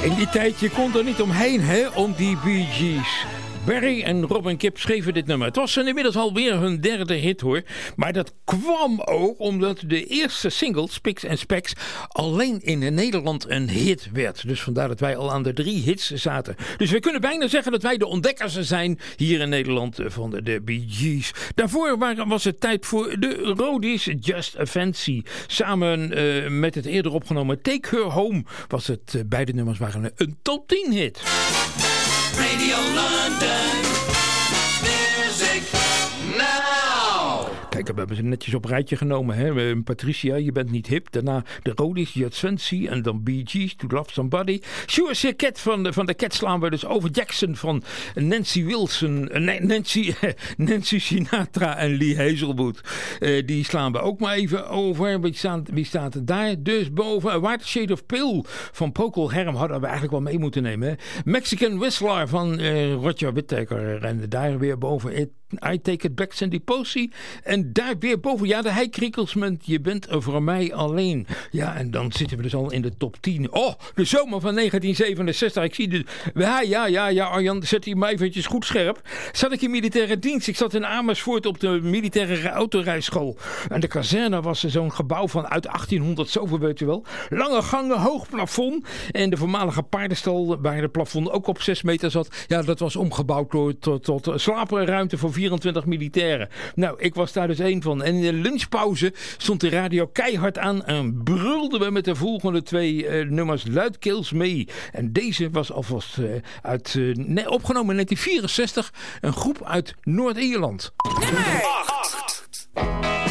In die tijd, je kon er niet omheen, hè, om die Bee Gees. Barry en Robin Gibb schreven dit nummer. Het was inmiddels alweer hun derde hit, hoor. Maar dat kwam ook omdat de eerste single, Spicks and Specks, alleen in Nederland een hit werd. Dus vandaar dat wij al aan de 3 hits zaten. Dus we kunnen bijna zeggen dat wij de ontdekkers zijn hier in Nederland van de Bee Gees. Daarvoor was het tijd voor de Roadies, Just a Fancy. Samen met het eerder opgenomen Take Her Home was het, beide nummers waren een top 10 hit. Radio London, music now. Kijk, we hebben ze netjes op een rijtje genomen. Hè? Patricia, je bent niet hip. Daarna de Roadies, Just Fancy. En dan Bee Gees, To Love Somebody. Sure Circuit van de Cats slaan we dus over. Jackson van Nancy Wilson. Nancy Sinatra en Lee Hazelwood. Die slaan we ook maar even over. Wie staat er daar dus boven? White Shade of Pale van Procol Harum hadden we eigenlijk wel mee moeten nemen. Hè? Mexican Whistler van Roger Whittaker. En daar weer boven I Take It Back, Sandy Posey. En daar weer boven, ja, de Heikriekels met Je bent voor mij alleen. Ja, en dan zitten we dus al in de top 10. Oh, de zomer van 1967. Ik zie de... Ja, Arjan, zet hij maar eventjes goed scherp. Zat ik in militaire dienst. Ik zat in Amersfoort op de militaire autorijschool. En de kazerne was zo'n gebouw van uit 1800 zoveel, weet je wel. Lange gangen, hoog plafond. En de voormalige paardenstal, waar de plafond ook op 6 meter zat. Ja, dat was omgebouwd tot slaapruimte voor 24 militairen. Nou, ik was daar dus één van. En in de lunchpauze stond de radio keihard aan en brulden we met de volgende 2 nummers luidkeels mee. En deze was alvast opgenomen in 1964, een groep uit Noord-Ierland. Nummer 8.